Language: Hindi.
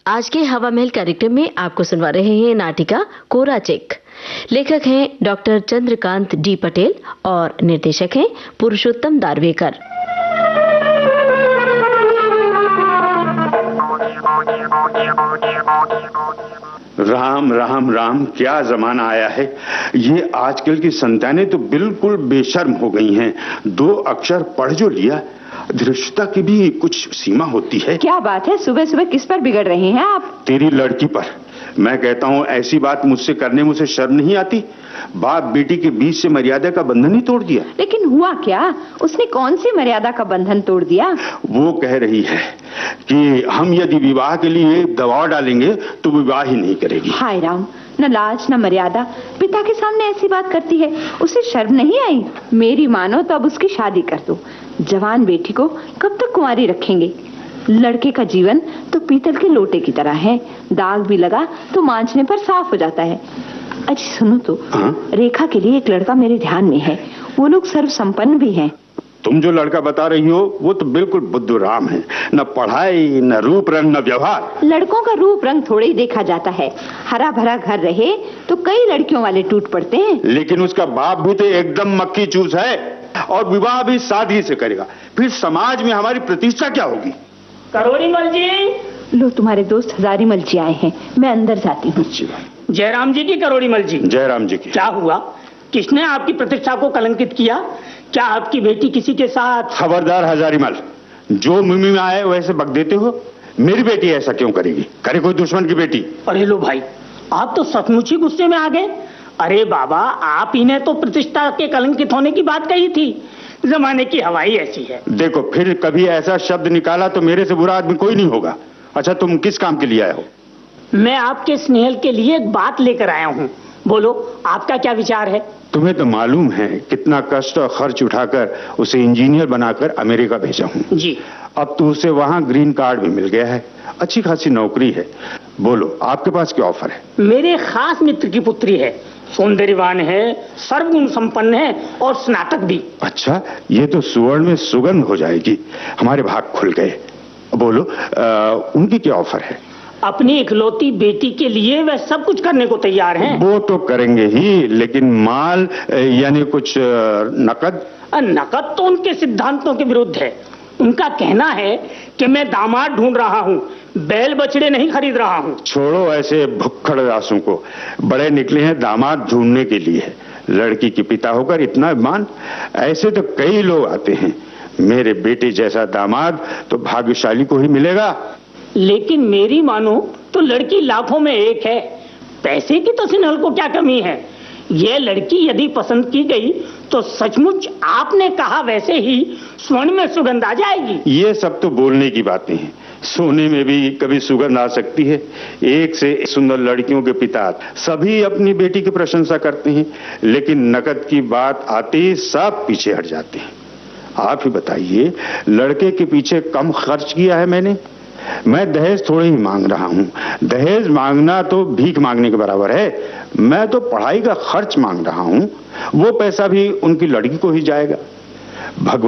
आज के हवा महल कार्यक्रम में आपको सुनवा रहे हैं नाटिका कोरा चेक। लेखक हैं डॉक्टर चंद्रकांत डी पटेल और निर्देशक हैं पुरुषोत्तम दारवेकर। राम राम राम, क्या जमाना आया है। ये आजकल की संतानें तो बिल्कुल बेशर्म हो गई हैं। 2 अक्षर पढ़ जो लिया, धृष्टता की भी कुछ सीमा होती है। क्या बात है, सुबह सुबह किस पर बिगड़ रहे हैं आप? तेरी लड़की पर। मैं कहता हूँ ऐसी बात मुझसे करने मुझे शर्म नहीं आती। बाप बेटी के बीच से मर्यादा का बंधन ही तोड़ दिया। लेकिन हुआ क्या? उसने कौन सी मर्यादा का बंधन तोड़ दिया? वो कह रही है कि हम यदि विवाह के लिए दबाव डालेंगे तो विवाह ही नहीं करेगी। हाय राम, न लाज न मर्यादा, पिता के सामने ऐसी बात करती है। उसे शर्म नहीं आई? मेरी मानो तो अब उसकी शादी कर दो। जवान बेटी को कब तक कुंवारी रखेंगे? लड़के का जीवन तो पीतल के लोटे की तरह है, दाग भी लगा तो मांझने पर साफ हो जाता है। अच्छा सुनो तो, रेखा के लिए एक लड़का मेरे ध्यान में है। वो लोग सर्व संपन्न भी हैं। तुम जो लड़का बता रही हो वो तो बिल्कुल बुद्धूराम है। न पढ़ाई, न रूप रंग, न व्यवहार। लड़कों का रूप रंग थोड़े ही देखा जाता है। हरा भरा घर रहे तो कई लड़कियों वाले टूट पड़ते हैं। लेकिन उसका बाप भी तो एकदम मक्खी चूस है और विवाह भी सादगी से करेगा। फिर समाज में हमारी प्रतिष्ठा क्या होगी? करोड़ीमल जी। लो, तुम्हारे दोस्त हजारीमल जी आए हैं, मैं अंदर जाती हूँ। जयराम जी की करोड़ीमल जी। जयराम जी की। क्या हुआ? किसने आपकी प्रतिष्ठा को कलंकित किया? क्या आपकी बेटी किसी के साथ? खबरदार हजारीमल, जो मुंह में आए वैसे बक देते हो। मेरी बेटी ऐसा क्यों करेगी? करे कोई दुश्मन की बेटी? अरे लो भाई, आप तो सचमुच ही गुस्से में आ गए। अरे बाबा, आप ही ने तो प्रतिष्ठा के कलंकित होने की बात कही थी। जमाने की हवाई ऐसी है। देखो, फिर कभी ऐसा शब्द निकाला तो मेरे से बुरा आदमी कोई नहीं होगा। अच्छा, तुम किस काम के लिए आए हो? मैं आपके स्नेहल के लिए एक बात लेकर आया हूँ। बोलो, आपका क्या विचार है? तुम्हें तो मालूम है कितना कष्ट और खर्च उठाकर उसे इंजीनियर बनाकर अमेरिका भेजा हूँ जी। अब तो उसे वहाँ ग्रीन कार्ड भी मिल गया है, अच्छी खासी नौकरी है। बोलो, आपके पास क्या ऑफर है? मेरे खास मित्र की पुत्री है, सौंदर्यवान है, सर्वगुण संपन्न है और स्नातक भी। अच्छा, ये तो सुवर्ण में सुगंध हो जाएगी। हमारे भाग खुल गए। बोलो, उनकी क्या ऑफर है? अपनी इकलौती बेटी के लिए वह सब कुछ करने को तैयार हैं। वो तो करेंगे ही, लेकिन माल यानी कुछ नकद? नकद तो उनके सिद्धांतों के विरुद्ध है। उनका कहना है कि मैं दामाद ढूंढ रहा हूँ, बैल बछड़े नहीं खरीद रहा हूँ। छोड़ो ऐसे भुक्खड़ दासों को, बड़े निकले हैं दामाद ढूंढने के लिए। लड़की के पिता होकर इतना अभिमान? ऐसे तो कई लोग आते हैं। मेरे बेटे जैसा दामाद तो भाग्यशाली को ही मिलेगा। लेकिन मेरी मानो तो लड़की लाखों में एक है। पैसे की तो सिन्हल को क्या कमी है? यह लड़की यदि पसंद की गई तो सचमुच आपने कहा वैसे ही स्वर्ण में सुगंध आ जाएगी। ये सब तो बोलने की बातें हैं, सोने में भी कभी सुगंध आ सकती है। एक से सुंदर लड़कियों के पिता सभी अपनी बेटी की प्रशंसा करते हैं, लेकिन नकद की बात आते ही सब पीछे हट जाते हैं। आप ही बताइए, लड़के के पीछे कम खर्च किया है मैंने? मैं दहेज थोड़ी ही मांग रहा हूँ। दहेज मांगना तो भीख मांगने के बराबर है। मैं तो पढ़ाई का खर्च मांग रहा हूँ, वो पैसा भी उनकी लड़की को ही जाएगा। भगवान